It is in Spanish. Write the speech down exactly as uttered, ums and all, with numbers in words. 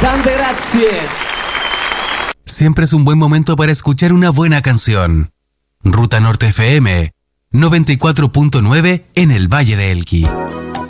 Tante grazie. Siempre es un buen momento para escuchar una buena canción. Ruta Norte F M, noventa y cuatro punto nueve en el Valle de Elqui.